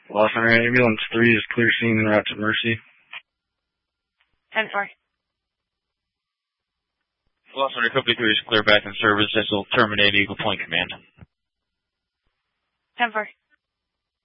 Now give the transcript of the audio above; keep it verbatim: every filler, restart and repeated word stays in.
Loss Runner Ambulance three is clear scene en route to Mercy. ten four. Loss Runner Company three is clear back in service. This will terminate Eagle Point Command. ten four.